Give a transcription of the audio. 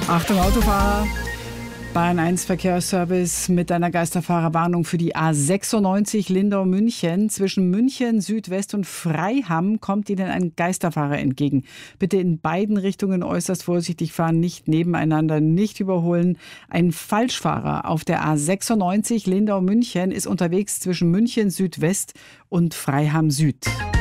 Achtung Autofahrer, Bayern 1 Verkehrsservice mit einer Geisterfahrerwarnung für die A96 Lindau-München. Zwischen München Südwest und Freiham kommt Ihnen ein Geisterfahrer entgegen. Bitte in beiden Richtungen äußerst vorsichtig fahren, nicht nebeneinander, nicht überholen. Ein Falschfahrer auf der A96 Lindau-München ist unterwegs zwischen München Südwest und Freiham Süd.